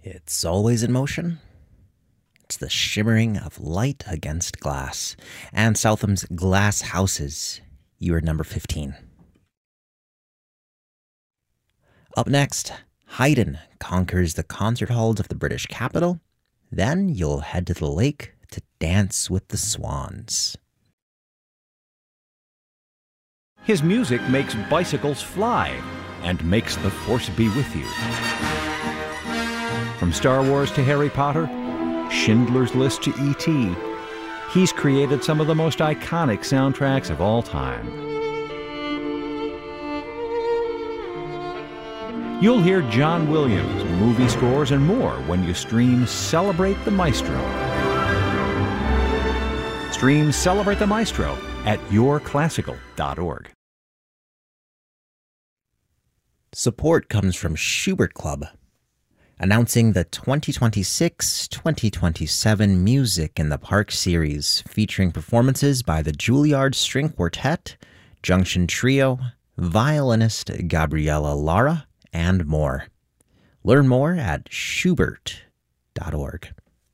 It's always in motion. It's the shimmering of light against glass. Anne Southam's Glass Houses. You are number 15. Up next, Haydn conquers the concert halls of the British capital. Then you'll head to the lake to dance with the swans. His music makes bicycles fly and makes the force be with you. From Star Wars to Harry Potter, Schindler's List to E.T., he's created some of the most iconic soundtracks of all time. You'll hear John Williams, movie scores, and more when you stream Celebrate the Maestro. Stream Celebrate the Maestro at yourclassical.org. Support comes from Schubert Club, announcing the 2026-2027 Music in the Park series, featuring performances by the Juilliard String Quartet, Junction Trio, violinist Gabriella Lara, and more. Learn more at schubert.org.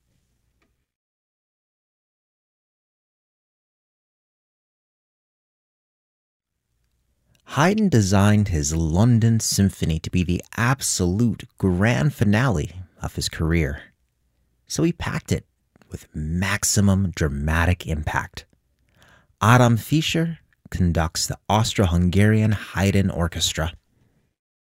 Haydn designed his London Symphony to be the absolute grand finale of his career, so he packed it with maximum dramatic impact. Adam Fischer conducts the Austro-Hungarian Haydn Orchestra,